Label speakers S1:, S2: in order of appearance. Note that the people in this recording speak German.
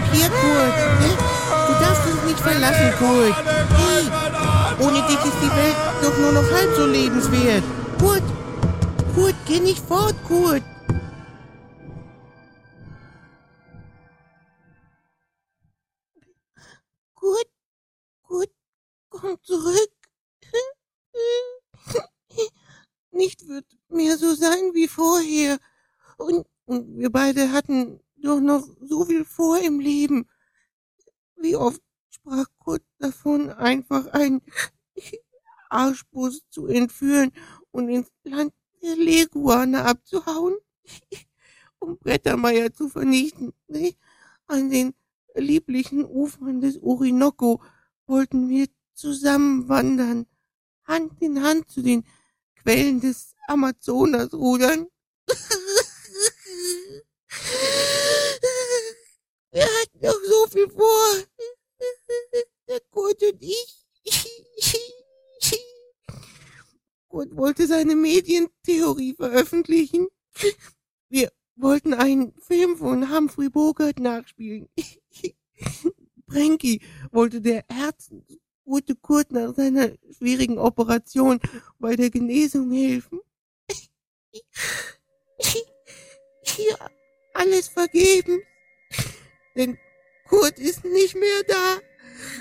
S1: Hier, Kurt. Du darfst uns nicht verlassen, Kurt. Hey, ohne dich ist die Welt doch nur noch halb so lebenswert. Kurt, Kurt, geh nicht fort, Kurt. Kurt, Kurt, komm zurück. Nicht wird mehr so sein wie vorher. Und wir beide hatten doch noch so viel vor im Leben. Wie oft sprach Kurt davon, einfach einen Arschbus zu entführen und ins Land der Leguane abzuhauen, um Brettermeier zu vernichten. An den lieblichen Ufern des Orinoco wollten wir zusammen wandern, Hand in Hand zu den Quellen des Amazonas rudern. Wir hatten noch so viel vor, der Kurt und ich. Kurt wollte seine Medientheorie veröffentlichen. Wir wollten einen Film von Humphrey Bogart nachspielen. Frankie wollte der Herzensgute Kurt nach seiner schwierigen Operation bei der Genesung helfen. Hier alles vergeben, denn Kurt ist nicht mehr da.